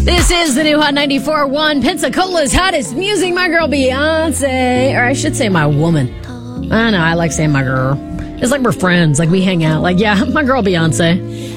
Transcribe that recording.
This is the new Hot 94.1, Pensacola's hottest music. My girl Beyonce, or I should say my woman. I don't know, I like saying my girl. It's like we're friends, like we hang out. Like, yeah, my girl Beyonce.